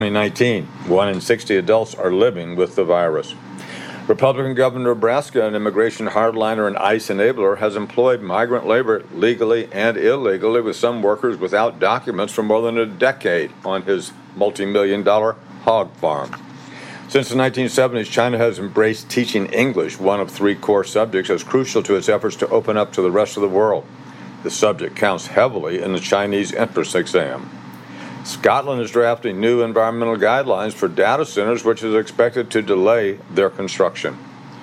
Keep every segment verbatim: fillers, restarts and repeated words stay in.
twenty nineteen. One in sixty adults are living with the virus. Republican Governor of Nebraska, an immigration hardliner and ICE enabler, has employed migrant labor legally and illegally, with some workers without documents, for more than a decade on his multi-million dollar hog farm. Since the nineteen seventies, China has embraced teaching English, one of three core subjects, as crucial to its efforts to open up to the rest of the world. The subject counts heavily in the Chinese entrance exam. Scotland is drafting new environmental guidelines for data centers, which is expected to delay their construction.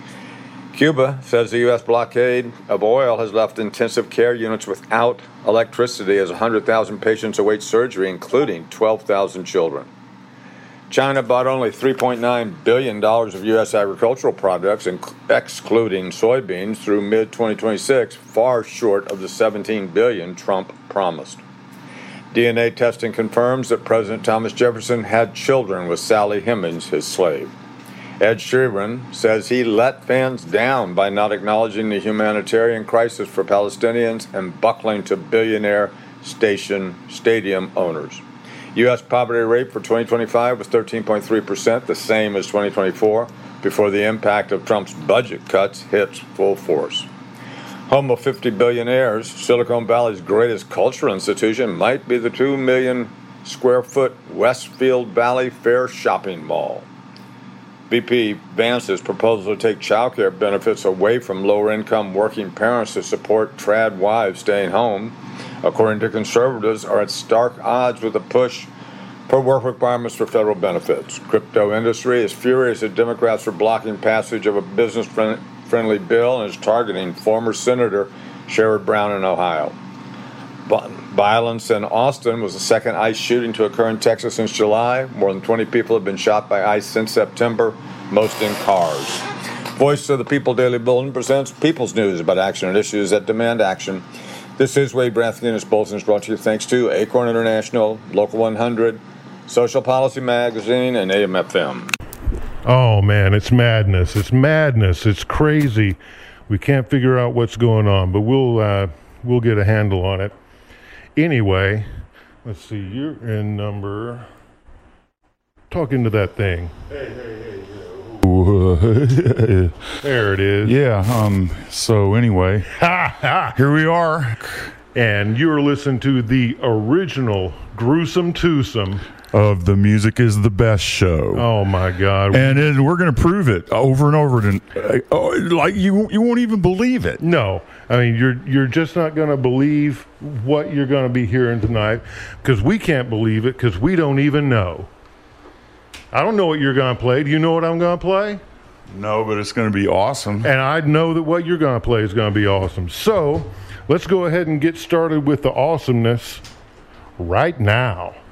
Cuba says the U S blockade of oil has left intensive care units without electricity as one hundred thousand patients await surgery, including twelve thousand children. China bought only three point nine billion dollars of U S agricultural products, excluding soybeans, through mid twenty twenty-six, far short of the seventeen billion dollars Trump promised. D N A testing confirms that President Thomas Jefferson had children with Sally Hemings, his slave. Ed Sheeran says he let fans down by not acknowledging the humanitarian crisis for Palestinians and buckling to billionaire station stadium owners. U S poverty rate for twenty twenty-five was thirteen point three percent, the same as twenty twenty-four, before the impact of Trump's budget cuts hits full force. Home of fifty billionaires, Silicon Valley's greatest cultural institution might be the two million square foot Westfield Valley Fair shopping mall. V P Vance's proposal to take child care benefits away from lower-income working parents to support trad wives staying home, according to conservatives, are at stark odds with the push for work requirements for federal benefits. Crypto industry is furious that Democrats are blocking passage of a business-friendly bill and is targeting former Senator Sherrod Brown in Ohio. Violence in Austin was the second ICE shooting to occur in Texas since July. More than twenty people have been shot by ICE since September, most in cars. Voice of the People Daily Bulletin presents People's News about action and issues that demand action. This is Wade Brathwaite, and this bulletin is brought to you thanks to Acorn International, Local one hundred, Social Policy Magazine, and A M F M. Oh, man, it's madness. It's madness. It's crazy. We can't figure out what's going on, but we'll uh, we'll get a handle on it. Anyway, let's see. You're in number... Talking to that thing. Hey, hey, hey. There it is. Yeah, um, so anyway, here we are. And you're listening to the original Gruesome Twosome of The Music is the Best show. Oh, my God. And, and we're going to prove it over and over. And, uh, like, you you won't even believe it. No. I mean, you're you're just not going to believe what you're going to be hearing tonight, because we can't believe it, because we don't even know. I don't know what you're going to play. Do you know what I'm going to play? No, but it's going to be awesome. And I know that what you're going to play is going to be awesome. So let's go ahead and get started with the awesomeness right now.